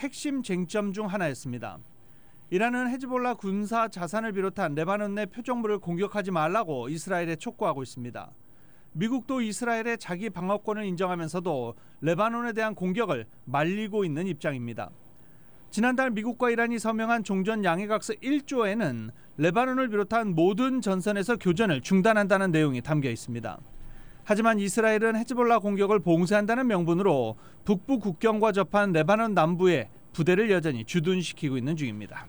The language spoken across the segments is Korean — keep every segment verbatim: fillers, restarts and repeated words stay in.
핵심 쟁점 중 하나였습니다. 이란은 헤즈볼라 군사 자산을 비롯한 레바논 내 표적물을 공격하지 말라고 이스라엘에 촉구하고 있습니다. 미국도 이스라엘의 자기 방어권을 인정하면서도 레바논에 대한 공격을 말리고 있는 입장입니다. 지난달 미국과 이란이 서명한 종전 양해각서 일 조에는 레바논을 비롯한 모든 전선에서 교전을 중단한다는 내용이 담겨 있습니다. 하지만 이스라엘은 헤즈볼라 공격을 봉쇄한다는 명분으로 북부 국경과 접한 레바논 남부에 부대를 여전히 주둔시키고 있는 중입니다.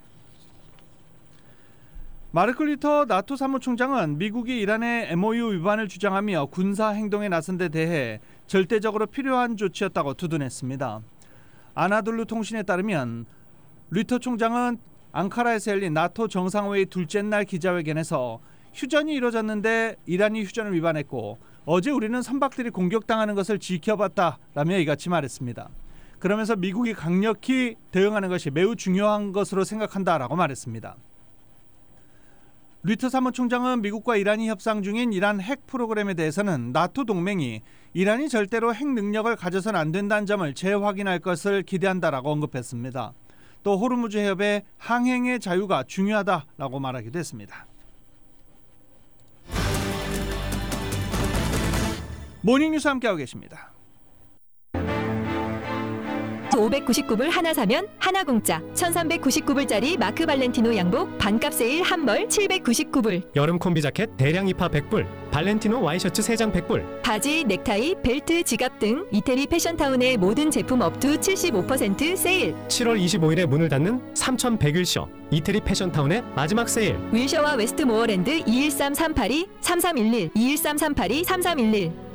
마르크 류터 나토 사무총장은 미국이 이란의 엠오유 위반을 주장하며 군사 행동에 나선 데 대해 절대적으로 필요한 조치였다고 두둔했습니다. 아나돌루 통신에 따르면 류터 총장은 앙카라에서 열린 나토 정상회의 둘째 날 기자회견에서 휴전이 이뤄졌는데 이란이 휴전을 위반했고 어제 우리는 선박들이 공격당하는 것을 지켜봤다라며 이같이 말했습니다. 그러면서 미국이 강력히 대응하는 것이 매우 중요한 것으로 생각한다라고 말했습니다. 류터 사무총장은 미국과 이란이 협상 중인 이란 핵 프로그램에 대해서는 나토 동맹이 이란이 절대로 핵 능력을 가져서는 안 된다는 점을 재확인할 것을 기대한다라고 언급했습니다. 또 호르무즈 해협의 항행의 자유가 중요하다라고 말하기도 했습니다. 모닝뉴스 함께하고 계십니다. 오백구십구 불 하나 사면 하나 공짜. 천삼백구십구 불짜리 마크 발렌티노 양복 반값 세일 한 벌 칠백구십구 불. 여름 콤비 자켓 대량 입하 백 불. 발렌티노 와이셔츠 세 장 백 불. 바지, 넥타이, 벨트, 지갑 등 이태리 패션타운의 모든 제품 업투 칠십오 퍼센트 세일. 칠월 이십오일에 문을 닫는 삼천백 일 쇼. 이태리 패션타운의 마지막 세일. 윌셔와 웨스트모어랜드 이일삼 삼팔이 삼삼일일 이일삼 삼팔이 삼삼일일.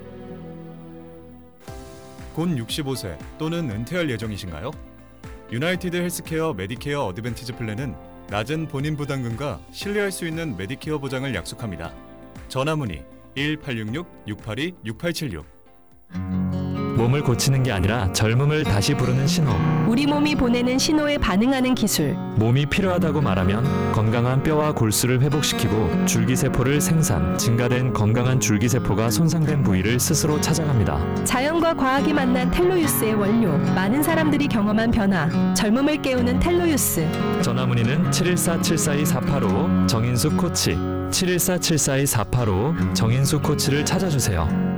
곧 육십오 세 또는 은퇴할 예정이신가요? 유나이티드 헬스케어 메디케어 어드밴티지 플랜은 낮은 본인 부담금과 신뢰할 수 있는 메디케어 보장을 약속합니다. 전화문의 일 팔육육 육팔이 육팔칠육. 몸을 고치는 게 아니라 젊음을 다시 부르는 신호. 우리 몸이 보내는 신호에 반응하는 기술. 몸이 필요하다고 말하면 건강한 뼈와 골수를 회복시키고 줄기세포를 생산, 증가된 건강한 줄기세포가 손상된 부위를 스스로 찾아갑니다. 자연과 과학이 만난 텔로유스의 원료. 많은 사람들이 경험한 변화. 젊음을 깨우는 텔로유스. 전화문의는 칠일사 칠사이 사팔오 정인수 코치 칠일사 칠사이 사팔오 정인수 코치를 찾아주세요.